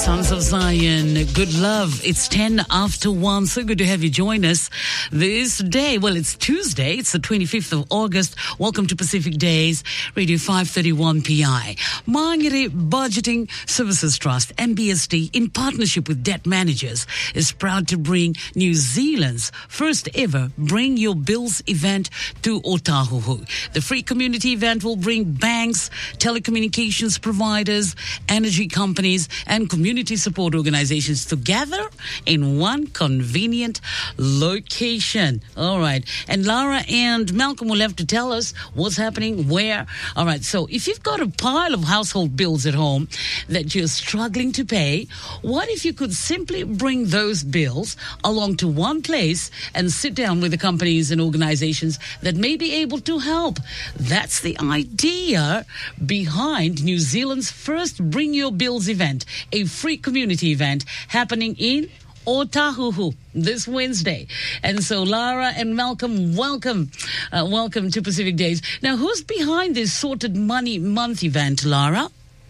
Sons of Zion, good love. It's 10 after 1. So good to have you join us this day. Well, it's Tuesday. It's the 25th of August. Welcome to Pacific Days, Radio 531 PI. Mangere Budgeting Services Trust, MBST, in partnership with Debt Managers, is proud to bring New Zealand's first ever Bring Your Bills event to Otahuhu. The free community event will bring banks, telecommunications providers, energy companies, and community support organizations together in one convenient location. All right. And Lara and Malcolm will have to tell us what's happening where. All right. So if you've got a pile of household bills at home that you're struggling to pay, what if you could simply bring those bills along to one place and sit down with the companies and organizations that may be able to help? That's the idea behind New Zealand's first Bring Your Bills event, a free community event happening in Otahuhu this Wednesday. And so Lara and Malcolm, welcome to Pacific Days. Now, who's behind this Sorted Money Month event, Lara?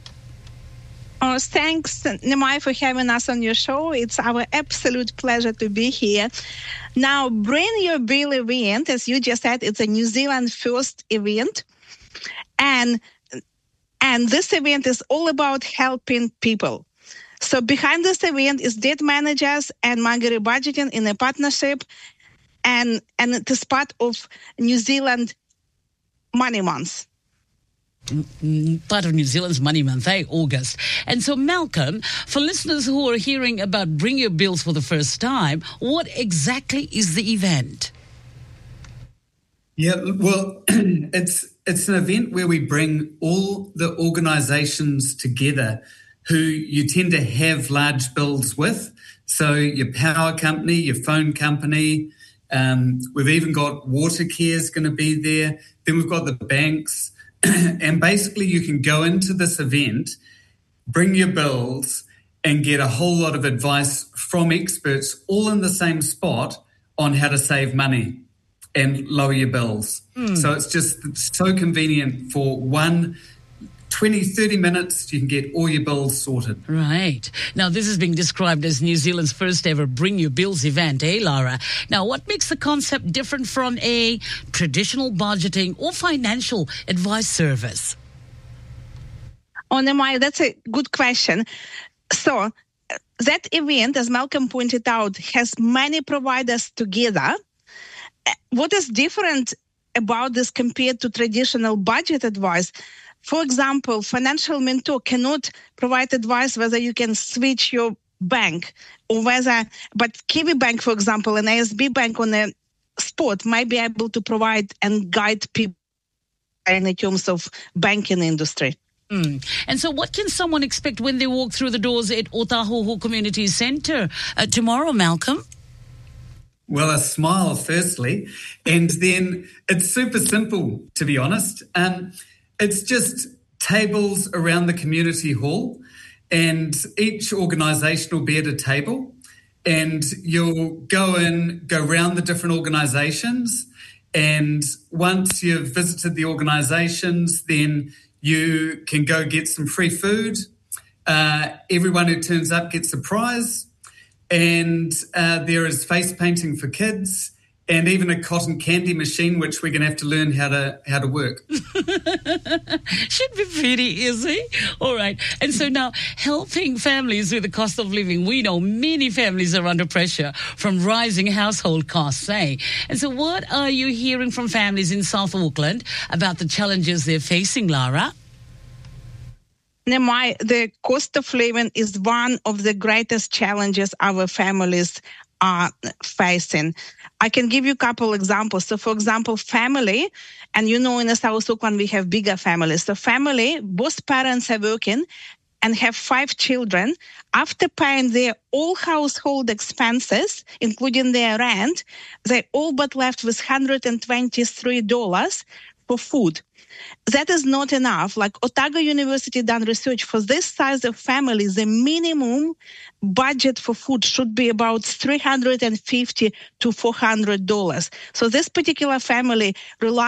Oh, thanks, Nemai, for having us on your show. It's our absolute pleasure to be here. Now, Bring Your Bill event, as you just said, it's a New Zealand first event. And this event is all about helping people. So behind this event is Debt Managers and Mangere Budgeting in a partnership, and it is part of New Zealand Money Month. Part of New Zealand's Money Month, August. And so, Malcolm, for listeners who are hearing about Bring Your Bills for the first time, what exactly is the event? Yeah, well, it's an event where we bring all the organisations together who you tend to have large bills with. So your power company, your phone company, we've even got Watercare is going to be there. Then we've got the banks. And basically you can go into this event, bring your bills, and get a whole lot of advice from experts all in the same spot on how to save money and lower your bills. So it's just so convenient for 20, 30 minutes, you can get all your bills sorted. Right. Now, this is being described as New Zealand's first ever Bring Your Bills event, Lara? Now, what makes the concept different from a traditional budgeting or financial advice service? Oh, Nemai, that's a good question. So that event, as Malcolm pointed out, has many providers together. What is different about this compared to traditional budget advice? For example, Financial Mentor cannot provide advice whether you can switch your bank or but Kiwibank, for example, and ASB Bank on the spot might be able to provide and guide people in terms of banking industry. And so what can someone expect when they walk through the doors at Otahuhu Community Centre tomorrow, Malcolm? Well, a smile, firstly, and then it's super simple, to be honest. It's just tables around the community hall, and each organisation will be at a table, and you'll go around the different organisations, and once you've visited the organisations, then you can go get some free food. Everyone who turns up gets a prize, and there is face painting for kids, and even a cotton candy machine, which we're going to have to learn how to work. Should be pretty easy. All right. And so now, helping families with the cost of living. We know many families are under pressure from rising household costs, And so what are you hearing from families in South Auckland about the challenges they're facing, Lara? Nemai, the cost of living is one of the greatest challenges our families are facing. I can give you a couple examples. So, for example, family, and in South Auckland we have bigger families. So family, both parents are working and have 5 children. After paying their all household expenses, including their rent, they all but left with $123 for food. That is not enough. Like Otago University done research for this size of family, the minimum budget for food should be about $350 to $400. So this particular family relies